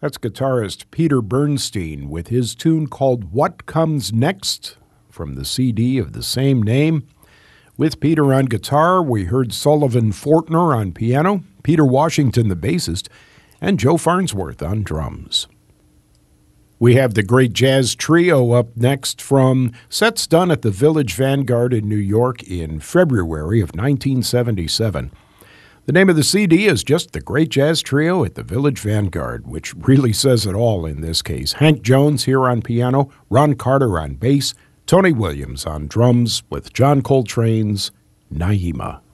That's guitarist Peter Bernstein with his tune called What Comes Next from the CD of the same name. With Peter on guitar, we heard Sullivan Fortner on piano, Peter Washington the bassist, and Joe Farnsworth on drums. We have the Great Jazz Trio up next from sets done at the Village Vanguard in New York in February of 1977. The name of the CD is just The Great Jazz Trio at the Village Vanguard, which really says it all in this case. Hank Jones here on piano, Ron Carter on bass, Tony Williams on drums with John Coltrane's Naima.